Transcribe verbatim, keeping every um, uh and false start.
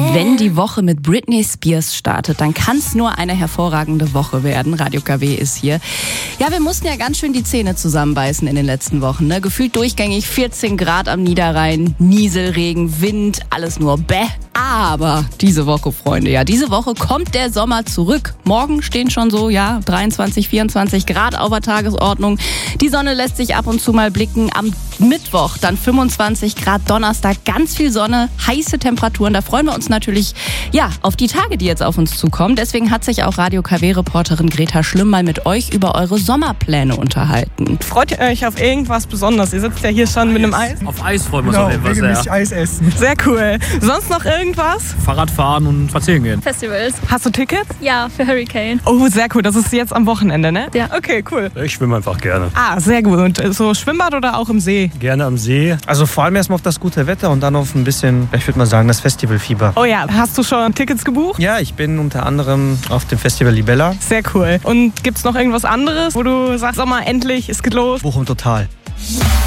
Wenn die Woche mit Britney Spears startet, dann kann es nur eine hervorragende Woche werden. Radio K W ist hier. Ja, wir mussten ja ganz schön die Zähne zusammenbeißen in den letzten Wochen. Ne? Gefühlt durchgängig vierzehn Grad am Niederrhein, Nieselregen, Wind, alles nur bäh. Aber diese Woche, Freunde, ja, diese Woche kommt der Sommer zurück. Morgen stehen schon so, ja, dreiundzwanzig, vierundzwanzig Grad auf der Tagesordnung. Die Sonne lässt sich ab und zu mal blicken. Am Mittwoch dann fünfundzwanzig Grad, Donnerstag ganz viel Sonne, heiße Temperaturen. Da freuen wir uns natürlich, ja, auf die Tage, die jetzt auf uns zukommen. Deswegen hat sich auch Radio K W-Reporterin Greta Schlimm mal mit euch über eure Sommerpläne unterhalten. Freut ihr euch auf irgendwas Besonderes? Ihr sitzt ja hier schon mit einem Eis. Auf Eis freuen wir uns Genau, auf irgendwas regelmäßig sehr. Eis essen. Sehr cool. Sonst noch irgendwas? Fahrrad fahren und spazieren gehen. Festivals. Hast du Tickets? Ja, für Hurricane. Oh, sehr cool. Das ist jetzt am Wochenende, ne? Ja. Okay, cool. Ich schwimme einfach gerne. Ah, sehr gut. Und so Schwimmbad oder auch im See? Gerne am See. Also vor allem erstmal auf das gute Wetter und dann auf ein bisschen, ich würde mal sagen, das Festivalfieber. Oh ja, hast du schon Tickets gebucht? Ja, ich bin unter anderem auf dem Festival Libella. Sehr cool. Und gibt's noch irgendwas anderes, wo du sagst, sag mal, endlich, es geht los? Bochum total.